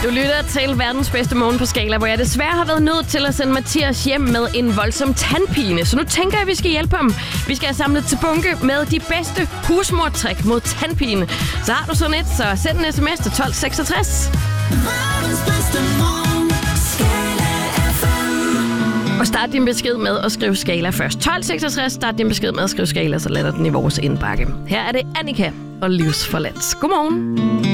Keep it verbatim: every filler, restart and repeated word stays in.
Du lytter til verdens bedste morgen på Skala, hvor jeg desværre har været nødt til at sende Mathias hjem med en voldsom tandpine. Så nu tænker jeg, at vi skal hjælpe ham. Vi skal have samlet til bunke med de bedste husmortrik mod tandpine. Så har du sådan et, så send en sms til tolv seksogtres. Og start din besked med at skrive Skala først. tolv seksogtres, start din besked med at skrive Skala, så lander den i vores indbakke. Her er det Annika og Livsforladt. Godmorgen.